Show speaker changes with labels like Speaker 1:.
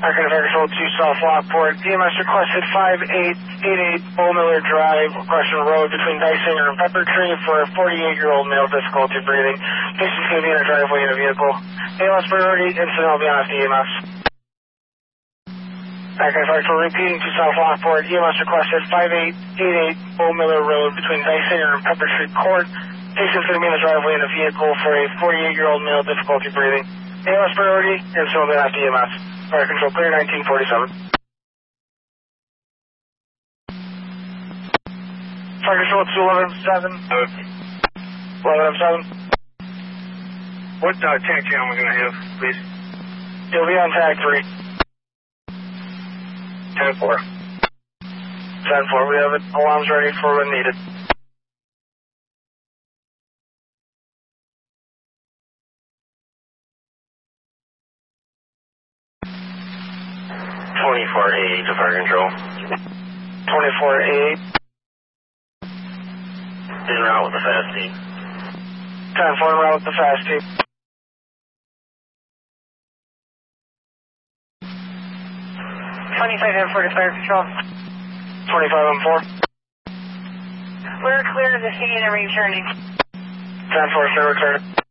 Speaker 1: Arkansas Fire Control 2 South Lockport. EMS requested 5888 Bull Miller Drive, Crescent Road between Dysinger and Pepper Tree for a 48-year-old male, difficulty breathing. Patient's going to be in a driveway in a vehicle. ALS priority, incident will be on after EMS. Arkansas Fire Control repeating 2 South Lockport. EMS requested 5888 Bull Miller Road between Dysinger and Pepper Tree Court. Patient's going to be in a driveway in a vehicle for a 48-year-old male, difficulty breathing. ALS priority, incident will be on after EMS. Fire Control clear 1947. Fire Control 211-7. 11-7.
Speaker 2: What tag channel are we going to have, please?
Speaker 1: You'll be on tag 3.
Speaker 2: 10-4.
Speaker 1: 10-4. We have it. Alarms ready for when needed.
Speaker 2: (24A) to Fire Control.
Speaker 1: 24-8.
Speaker 2: En route with the fast team.
Speaker 1: 10-4 en route with the fast team.
Speaker 3: 25-4 to Fire Control.
Speaker 1: 25-4.
Speaker 3: We're clear of the scene and returning.
Speaker 1: 10-4, clear return.